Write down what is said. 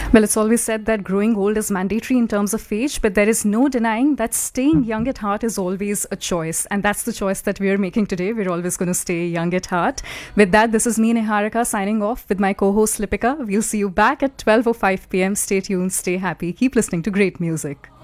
Well, it's always said that growing old is mandatory in terms of age, but there is no denying that staying young at heart is always a choice. And that's the choice that we're making today. We're always going to stay young at heart. With that, this is me, Niharika, signing off with my co host, Lipika. We'll see you back at 12:05 p.m. Stay tuned, stay happy, keep listening to great music.